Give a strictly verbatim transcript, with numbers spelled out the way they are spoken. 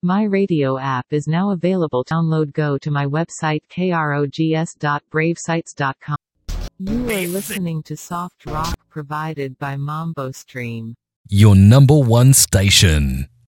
My radio app is now available. Download. Go to my website krogs dot brave sites dot com. You are listening to soft rock provided by Mambo Stream. Your number one station.